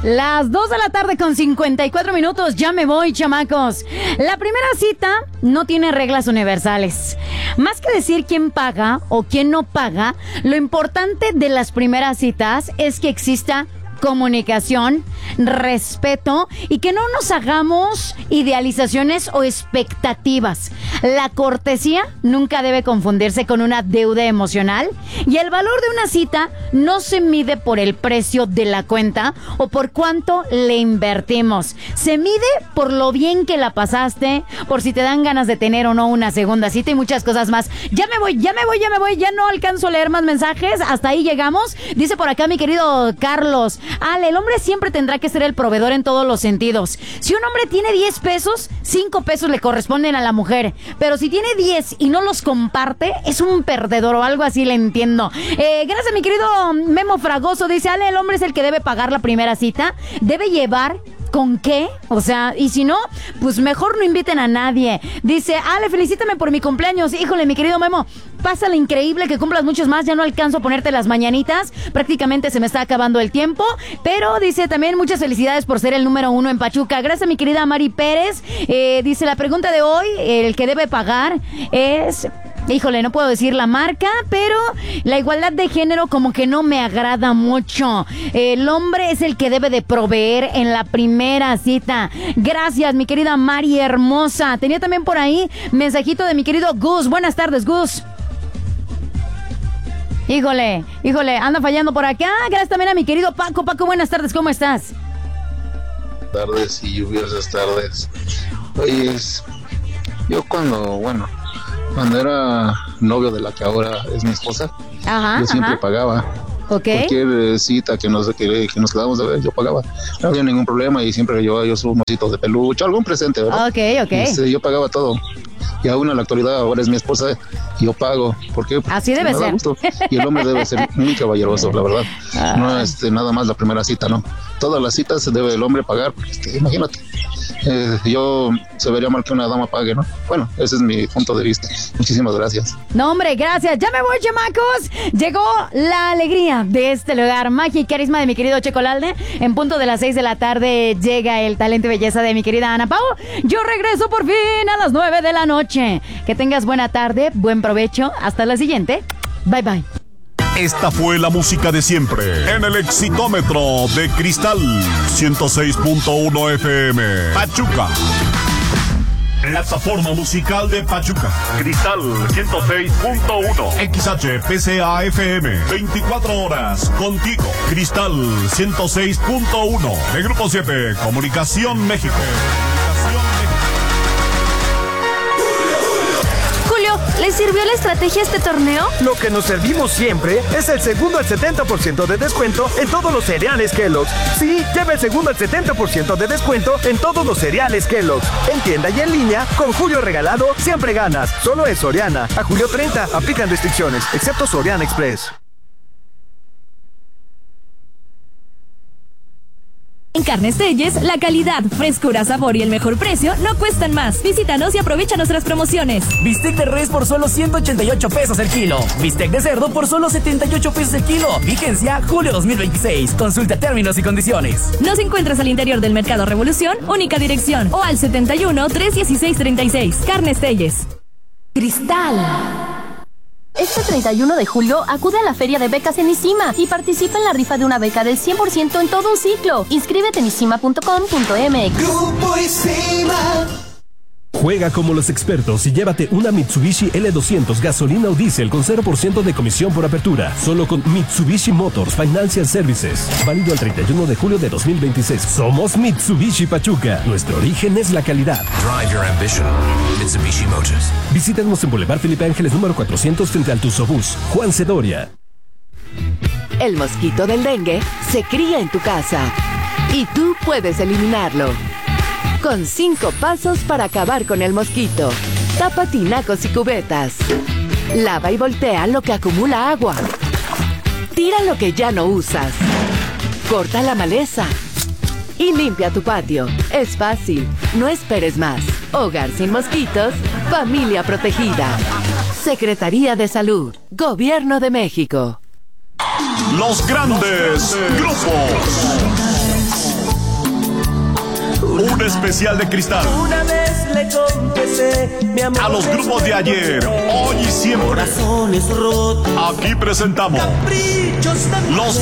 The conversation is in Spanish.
Las 2 de la tarde con 54 minutos, ya me voy, chamacos. La primera cita no tiene reglas universales. Más que decir quién paga o quién no paga, lo importante de las primeras citas es que exista comunicación, respeto y que no nos hagamos idealizaciones o expectativas. La cortesía nunca debe confundirse con una deuda emocional y el valor de una cita no se mide por el precio de la cuenta o por cuánto le invertimos. Se mide por lo bien que la pasaste, por si te dan ganas de tener o no una segunda cita y muchas cosas más. Ya me voy, ya no alcanzo a leer más mensajes, hasta ahí llegamos. Dice por acá mi querido Carlos: Ale, el hombre siempre tendrá que ser el proveedor en todos los sentidos. Si un hombre tiene 10 pesos, 5 pesos le corresponden a la mujer. Pero si tiene 10 y no los comparte, es un perdedor o algo así, le entiendo. Gracias, mi querido Memo Fragoso. Dice: Ale, el hombre es el que debe pagar la primera cita. Debe llevar... ¿Con qué? O sea, y si no, pues mejor no inviten a nadie. Dice: Ale, felicítame por mi cumpleaños. Híjole, mi querido Memo, pásale increíble, que cumplas muchos más. Ya no alcanzo a ponerte las mañanitas. Prácticamente se me está acabando el tiempo. Pero dice también: muchas felicidades por ser el número 1 en Pachuca. Gracias, mi querida Mari Pérez. Dice: la pregunta de hoy, el que debe pagar es... Híjole, no puedo decir la marca, pero la igualdad de género como que no me agrada mucho. El hombre es el que debe de proveer en la primera cita. Gracias, mi querida Mari hermosa. Tenía también por ahí mensajito de mi querido Gus. Buenas tardes, Gus. Híjole, anda fallando por acá. Gracias también a mi querido Paco. Paco, buenas tardes, ¿cómo estás? Tardes y lluviosas tardes. Oye, yo cuando era novio de la que ahora es mi esposa, yo siempre pagaba. Okay. Cualquier cita que nos quedamos de ver, yo pagaba. No había ningún problema y siempre yo un mosito de peluche, algún presente, ¿verdad? Ok. Yo pagaba todo. Y aún en la actualidad ahora es mi esposa y yo pago. ¿Por qué? Así debe ser. Gusto. Y el hombre debe ser muy caballeroso, la verdad. No nada más la primera cita, ¿no? Todas las citas debe el hombre pagar. Imagínate. Yo se vería mal que una dama pague, ¿no? Bueno, ese es mi punto de vista. Muchísimas gracias. No, hombre, gracias. Ya me voy, chamacos. Llegó la alegría de este lugar. Magia y carisma de mi querido Checolalde. En punto de las 6 de la tarde llega el talento y belleza de mi querida Ana Pau. Yo regreso por fin a las 9 de la noche. Que tengas buena tarde, buen provecho. Hasta la siguiente. Bye, bye. Esta fue la música de siempre en el Exitómetro de Cristal 106.1 FM Pachuca. Plataforma musical de Pachuca. Cristal 106.1 XHPCA FM 24 horas contigo. Cristal 106.1 de Grupo 7 Comunicación México. ¿Les sirvió la estrategia este torneo? Lo que nos servimos siempre es el segundo al 70% de descuento en todos los cereales Kellogg's. Sí, lleva el segundo al 70% de descuento en todos los cereales Kellogg's. En tienda y en línea, con Julio Regalado siempre ganas. Solo es Soriana. A julio 30 aplican restricciones, excepto Soriana Express. En Carnes Telles, la calidad, frescura, sabor y el mejor precio no cuestan más. Visítanos y aprovecha nuestras promociones. Bistec de res por solo 188 pesos el kilo. Bistec de cerdo por solo 78 pesos el kilo. Vigencia julio 2026. Consulta términos y condiciones. Nos encuentras al interior del Mercado Revolución, única dirección, o al 71 316 36. Carnes Telles. Cristal. Este 31 de julio acude a la Feria de Becas en ISIMA y participa en la rifa de una beca del 100% en todo un ciclo. Inscríbete en isima.com.mx. Grupo ISIMA. Juega como los expertos y llévate una Mitsubishi L200 gasolina o diésel con 0% de comisión por apertura. Solo con Mitsubishi Motors Financial Services. Válido el 31 de julio de 2026. Somos Mitsubishi Pachuca. Nuestro origen es la calidad. Drive your ambition. Mitsubishi Motors. Visítanos en Boulevard Felipe Ángeles número 400 frente al Tuzobús. Juan Cedoria. El mosquito del dengue se cría en tu casa y tú puedes eliminarlo. Con 5 pasos para acabar con el mosquito. Tapa tinacos y cubetas. Lava y voltea lo que acumula agua. Tira lo que ya no usas. Corta la maleza. Y limpia tu patio. Es fácil. No esperes más. Hogar sin mosquitos. Familia protegida. Secretaría de Salud. Gobierno de México. Los grandes grupos. especial de Cristal. Una vez le confesé mi amor. A los grupos de ayer, hoy y siempre. Corazones rotos. Aquí presentamos Caprichos de los